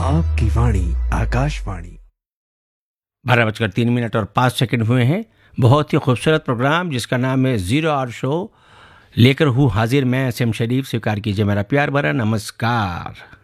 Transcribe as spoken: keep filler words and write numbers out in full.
आपकी वाणी आकाशवाणी। बारह बजकर तीन मिनट और पाँच सेकंड हुए हैं। बहुत ही खूबसूरत प्रोग्राम जिसका नाम है ज़ीरो आवर शो लेकर हूँ हाजिर मैं एस एम शरीफ। स्वीकार कीजिए मेरा प्यार भरा नमस्कार।